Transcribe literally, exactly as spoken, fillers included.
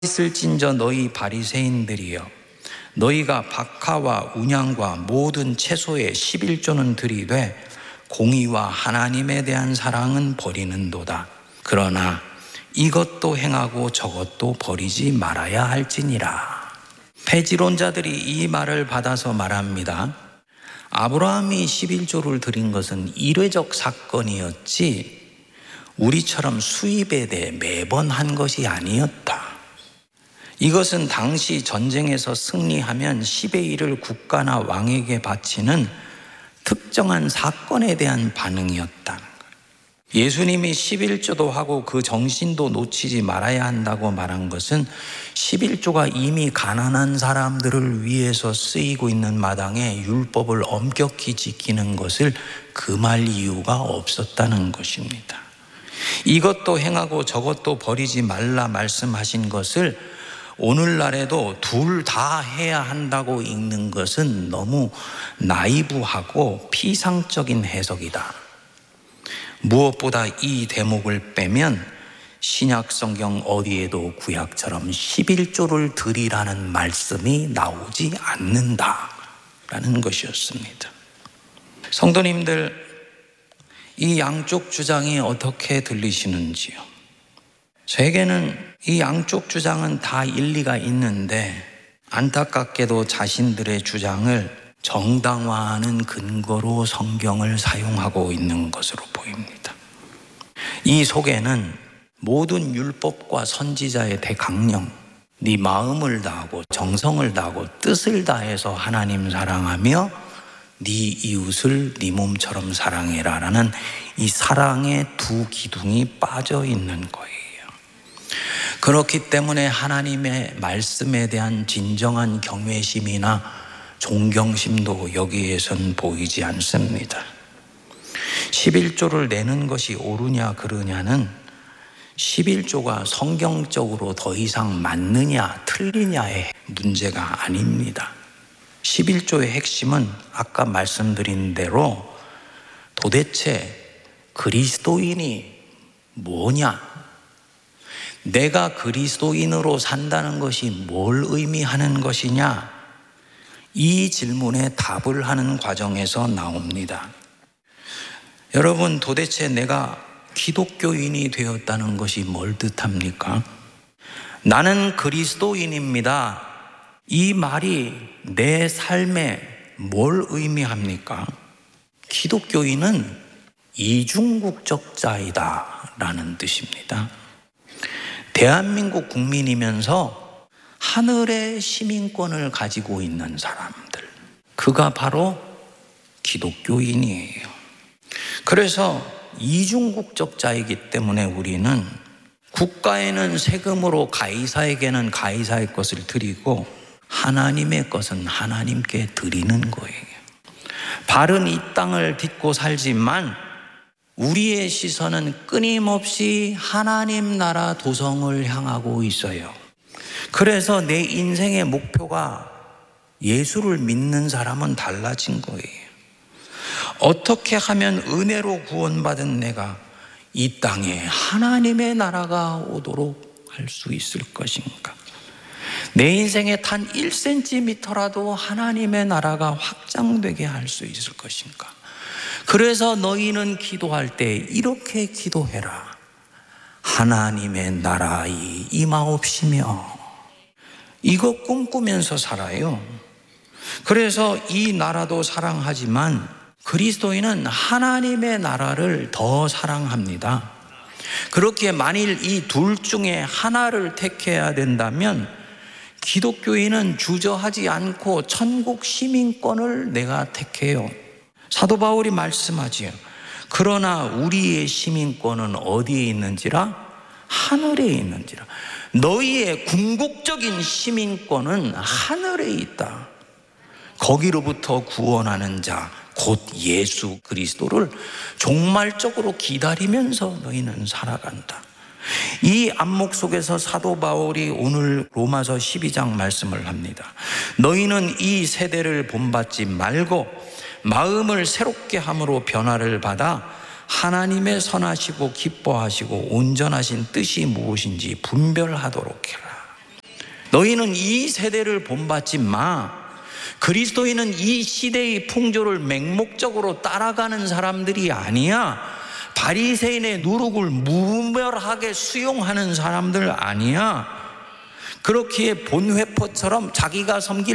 있을진저 너희 바리새인들이여, 너희가 박하와 운양과 모든 채소의 십일조는 들이되 공의와 하나님에 대한 사랑은 버리는도다. 그러나 이것도 행하고 저것도 버리지 말아야 할지니라. 폐지론자들이 이 말을 받아서 말합니다. 아브라함이 십일조를 드린 것은 일회적 사건이었지 우리처럼 수입에 대해 매번 한 것이 아니었다. 이것은 당시 전쟁에서 승리하면 십의 일을 국가나 왕에게 바치는 특정한 사건에 대한 반응이었다. 예수님이 십일조도 하고 그 정신도 놓치지 말아야 한다고 말한 것은 십일조가 이미 가난한 사람들을 위해서 쓰이고 있는 마당에 율법을 엄격히 지키는 것을 금할 이유가 없었다는 것입니다. 이것도 행하고 저것도 버리지 말라 말씀하신 것을 오늘날에도 둘 다 해야 한다고 읽는 것은 너무 나이브하고 피상적인 해석이다. 무엇보다 이 대목을 빼면 신약 성경 어디에도 구약처럼 십일조를 드리라는 말씀이 나오지 않는다라는 것이었습니다. 성도님들, 이 양쪽 주장이 어떻게 들리시는지요? 저에게는 이 양쪽 주장은 다 일리가 있는데 안타깝게도 자신들의 주장을 정당화하는 근거로 성경을 사용하고 있는 것으로 보입니다. 이 속에는 모든 율법과 선지자의 대강령, 네 마음을 다하고 정성을 다하고 뜻을 다해서 하나님 사랑하며 네 이웃을 네 몸처럼 사랑해라 라는 이 사랑의 두 기둥이 빠져 있는 거예요. 그렇기 때문에 하나님의 말씀에 대한 진정한 경외심이나 존경심도 여기에선 보이지 않습니다. 십일조를 내는 것이 옳으냐 그르냐는 십일조가 성경적으로 더 이상 맞느냐 틀리냐의 문제가 아닙니다. 십일조의 핵심은 아까 말씀드린 대로 도대체 그리스도인이 뭐냐? 내가 그리스도인으로 산다는 것이 뭘 의미하는 것이냐? 이 질문에 답을 하는 과정에서 나옵니다. 여러분, 도대체 내가 기독교인이 되었다는 것이 뭘 뜻합니까? 나는 그리스도인입니다. 이 말이 내 삶에 뭘 의미합니까? 기독교인은 이중국적자이다 라는 뜻입니다. 대한민국 국민이면서 하늘의 시민권을 가지고 있는 사람들, 그가 바로 기독교인이에요. 그래서 이중국적자이기 때문에 우리는 국가에는 세금으로 가이사에게는 가이사의 것을 드리고 하나님의 것은 하나님께 드리는 거예요. 바른 이 땅을 딛고 살지만 우리의 시선은 끊임없이 하나님 나라 도성을 향하고 있어요. 그래서 내 인생의 목표가 예수를 믿는 사람은 달라진 거예요. 어떻게 하면 은혜로 구원받은 내가 이 땅에 하나님의 나라가 오도록 할 수 있을 것인가? 내 인생에 단 일 센티미터라도 하나님의 나라가 확장되게 할 수 있을 것인가? 그래서 너희는 기도할 때 이렇게 기도해라. 하나님의 나라의 임하옵시며. 이거 꿈꾸면서 살아요. 그래서 이 나라도 사랑하지만 그리스도인은 하나님의 나라를 더 사랑합니다. 그렇게 만일 이 둘 중에 하나를 택해야 된다면 기독교인은 주저하지 않고 천국 시민권을 내가 택해요. 사도 바울이 말씀하지요. 그러나 우리의 시민권은 어디에 있는지라? 하늘에 있는지라. 너희의 궁극적인 시민권은 하늘에 있다. 거기로부터 구원하는 자, 곧 예수 그리스도를 종말적으로 기다리면서 너희는 살아간다. 이 안목 속에서 사도 바울이 오늘 로마서 십이 장 말씀을 합니다. 너희는 이 세대를 본받지 말고 마음을 새롭게 함으로 변화를 받아 하나님의 선하시고 기뻐하시고 온전하신 뜻이 무엇인지 분별하도록 해라. 너희는 이 세대를 본받지 마. 그리스도인은 이 시대의 풍조를 맹목적으로 따라가는 사람들이 아니야. 바리새인의 누룩을 무멸하게 수용하는 사람들 아니야. 그렇기에 본회포처럼 자기가 섬길